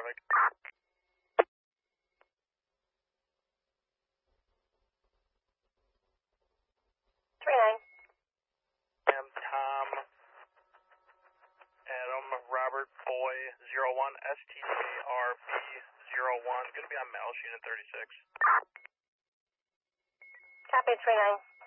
Mike. 39. Sam, Tom, Adam, Robert, Boy, 01, STRB 01. Going to be on Mal, unit 36. Copy, 39.